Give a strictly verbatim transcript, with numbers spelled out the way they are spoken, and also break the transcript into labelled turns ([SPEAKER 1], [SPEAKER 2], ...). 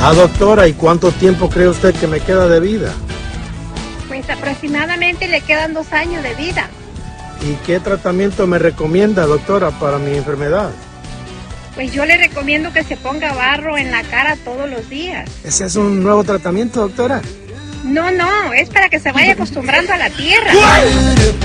[SPEAKER 1] Ah, doctora, ¿y cuánto tiempo cree usted que me queda de vida?
[SPEAKER 2] Pues aproximadamente le quedan dos años de vida.
[SPEAKER 1] ¿Y qué tratamiento me recomienda, doctora, para mi enfermedad?
[SPEAKER 2] Pues yo le recomiendo que se ponga barro en la cara todos los días.
[SPEAKER 1] ¿Ese es un nuevo tratamiento, doctora?
[SPEAKER 2] No, no, es para que se vaya acostumbrando a la tierra.